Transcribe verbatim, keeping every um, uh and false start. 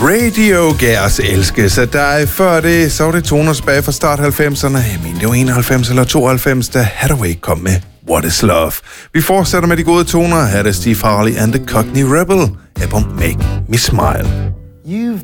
Radio Gas elskes af dig. Før det, så var det toner tilbage fra start halvfemserne. Jeg mener, det var enoghalvfems eller tooghalvfems, da Hathaway kom med What is Love. Vi fortsætter med de gode toner. Her er det Steve Harley and the Cockney Rebel. Album Make Me Smile. You've